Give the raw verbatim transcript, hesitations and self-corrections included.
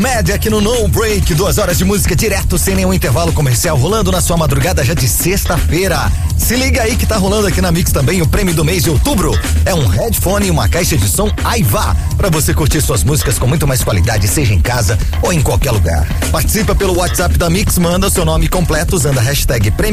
Mad aqui no No Break, duas horas de música direto, sem nenhum intervalo comercial, rolando na sua madrugada já de sexta-feira. Se liga aí que tá rolando aqui na Mix também o prêmio do mês de outubro. É um headphone e uma caixa de som Aiva, pra você curtir suas músicas com muito mais qualidade, seja em casa ou em qualquer lugar. Participa pelo WhatsApp da Mix, manda seu nome completo usando a hashtag prêmio